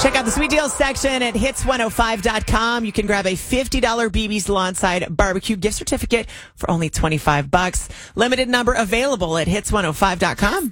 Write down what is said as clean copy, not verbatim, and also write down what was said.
Check out the sweet deals section at hits105.com. You can grab a $50 BB's Lawnside Barbecue gift certificate for only $25. Limited number available at hits105.com.